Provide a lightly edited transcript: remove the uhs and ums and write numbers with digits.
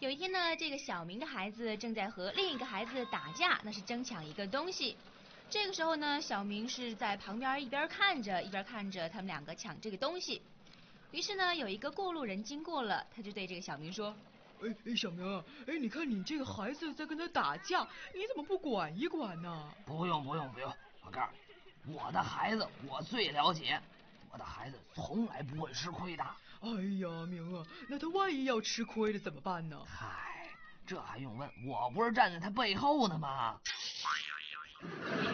有一天呢，这个小明的孩子正在和另一个孩子打架，那是争抢一个东西。这个时候呢，小明是在旁边一边看着他们两个抢这个东西。于是呢，有一个过路人经过了，他就对这个小明说： 哎，小明，你看你这个孩子在跟他打架，你怎么不管一管呢？ 不用，我告诉你，我的孩子我最了解，我的孩子从来不会吃亏的。 哎呀，明啊，那他万一要吃亏了怎么办呢？ 嗨，这还用问？我不是站在他背后呢吗？